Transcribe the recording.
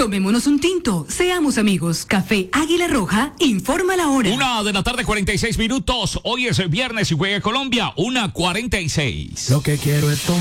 Tomémonos un tinto, seamos amigos. Café Águila Roja, informa la hora. 1:46 p.m. Hoy es el viernes y juega Colombia, 1:46. Lo que quiero es tomar.